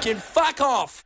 can fuck off.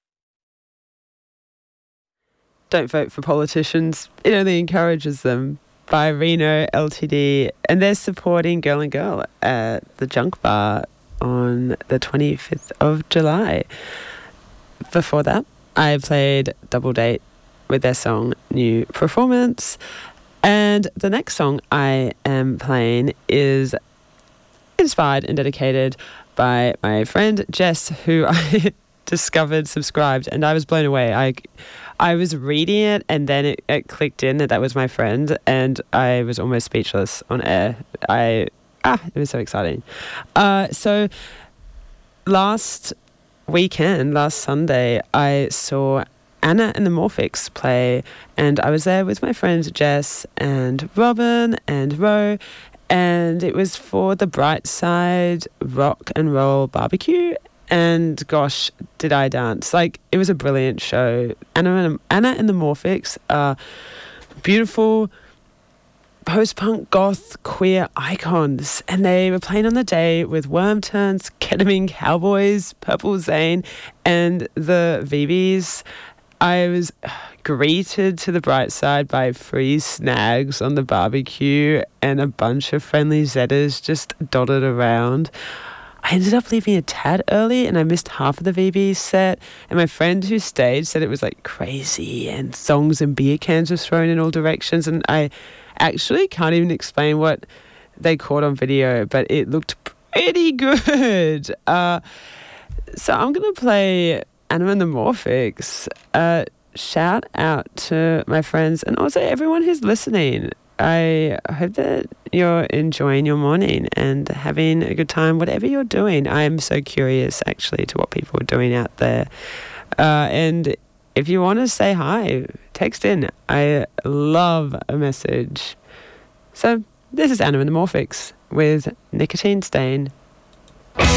Don't vote for politicians. It only encourages them. By Reno Ltd. And they're supporting Girl and Girl at the Junk Bar on the 25th of July. Before that, I played Double Date with their song New Performance. And the next song I am playing is inspired and dedicated by my friend Jess, who I subscribed, and I was blown away. I was reading it, and then it clicked in that was my friend, and I was almost speechless on air. It was so exciting. So last Sunday, I saw Anna and the Morphics play, and I was there with my friends Jess and Robin and Ro, and it was for the Brightside Rock and Roll Barbecue. And gosh, did I dance. Like, it was a brilliant show. Anna and the Morphics are beautiful post-punk goth queer icons, and they were playing on the day with Wormturns, Ketamine Cowboys, Purple Zane, and the VBs. I was greeted to the bright side by free snags on the barbecue and a bunch of friendly Zetters just dotted around. I ended up leaving a tad early, and I missed half of the VB set, and my friend who stayed said it was like crazy, and songs and beer cans were thrown in all directions, and I actually can't even explain what they caught on video, but it looked pretty good. So I'm going to play Anna and the Morphics. Shout out to my friends and also everyone who's listening. I hope that you're enjoying your morning and having a good time, whatever you're doing. I'm so curious, actually, to what people are doing out there. And if you want to say hi, text in. I love a message. So this is Anna and the Morphics with Nicotine Stain.